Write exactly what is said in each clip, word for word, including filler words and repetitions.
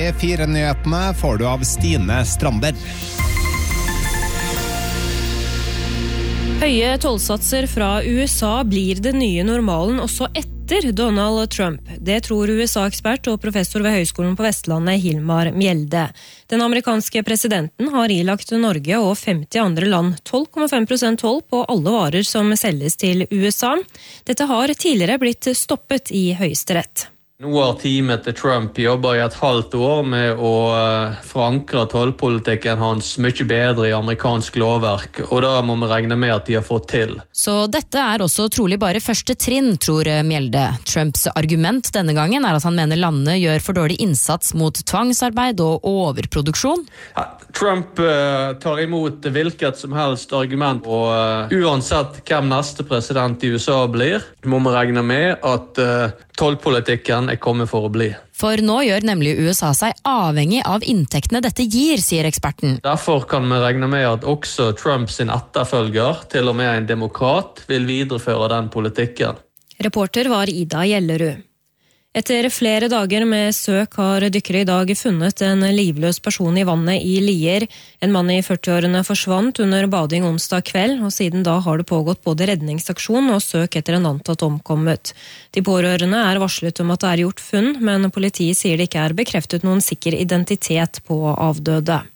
E fire-nyhetene får du av Stine Strander. Høye tollsatser fra U S A blir det nye normalen også etter Donald Trump. Det tror U S A-ekspert og professor ved Høgskolen på Vestlandet, Hilmar Mjelde. Den amerikanske presidenten har ilagt Norge og femti andre land tolv komma fem prosent toll på alle varer som selges til U S A. Dette har tidligere blitt stoppet i Høyesterett. Nå har teamet til Trump jobbet i et halvt år med å forankre tollpolitikken hans mye bedre i amerikansk lovverk, og da må vi regne med at de har fått til. Så dette er også trolig bare første trinn, tror Mjelde. Trumps argument denne gangen er at han mener landet gjør for dårlig innsats mot tvangsarbeid og overproduksjon. Ja, Trump uh, tar imot hvilket som helst argument, og uh, uansett hvem neste president i U S A blir, må vi regne med at uh, tollpolitikken er kommet for å bli. For nå gjør nemlig U S A seg avhengig av inntektene dette gir, sier eksperten. Derfor kan vi regne med at også Trumps etterfølger, til og med en demokrat, vil videreføre den politikken. Reporter var Ida Gjellerud. Etter flere dager med søk har dykkere i dag funnet en livløs person i vannet i Lier. En mann i førti-årene forsvant under bading onsdag kveld, og siden da har det pågått både redningsaksjon og søk etter en antatt omkommet. De pårørende er varslet om at det er gjort funn, men politiet sier det ikke er bekreftet noen sikker identitet på avdøde.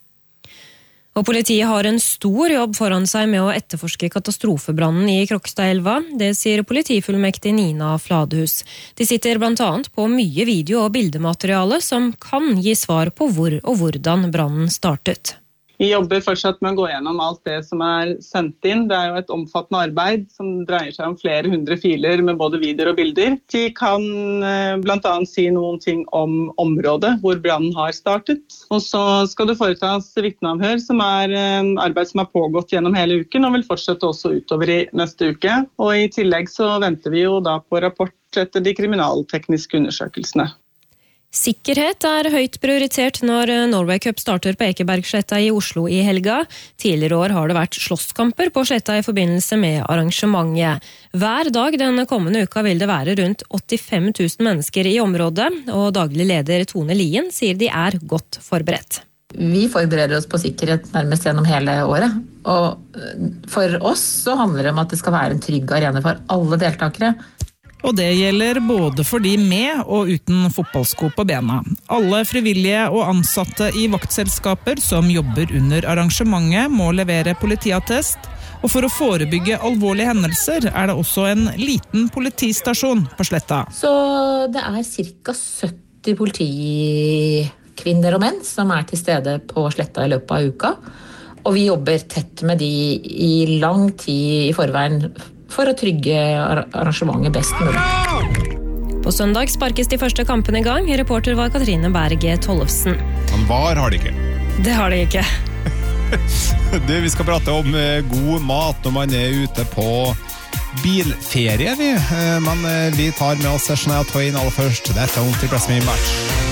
Og politiet har en stor jobb foran seg med å etterforske katastrofebrannen i Krokstadelva. Det sier politifullmektig Nina Fladhus. De sitter blant annet på mye video- og bildemateriale som kan gi svar på hvor og hvordan brannen startet. Vi jobber fortsatt med å gå gjennom alt det som er sendt inn. Det er jo et omfattende arbeid som dreier seg om flere hundre filer med både videoer og bilder. De kan blant annet si noen ting om området hvor brannen har startet. Og så skal det foretas vitneavhør, som er arbeid som har pågått gjennom hele uken og vil fortsette også utover i neste uke. Og i tillegg så venter vi jo da på rapport etter de kriminaltekniske undersøkelsene. Sikkerhet er høyt prioritert når Norway Cup starter på Ekebergsletta i Oslo i helga. Tidligere år har det vært slåsskamper på sletta i forbindelse med arrangementet. Hver dag denne kommende uka vil det være rundt åttifem tusen mennesker i området, og daglig leder Tone Lien sier de er godt forberedt. Vi forbereder oss på sikkerhet nærmest gjennom hele året, og for oss så handler det om at det skal være en trygg arena for alle deltakere. Og det gjelder både for de med og uten fotballsko på bena. Alle frivillige og ansatte i vaktselskaper som jobber under arrangementet må levere politiattest, og for å forebygge alvorlige hendelser er det også en liten politistasjon på sletta. Så det er cirka sytti politikvinner og menn som er til stede på sletta i løpet av uka, og vi jobber tett med de i lang tid i forveien for å trygge arrangementet best mulig. På søndag sparkes de første kampene i gang. Reporter var Katrine Berge Tollefsen. Men var har de ikke? Det har de ikke. Du, vi skal prate om god mat når man er ute på bilferie, vi. Men vi tar med oss Shania Twain aller først. That don't impress me much.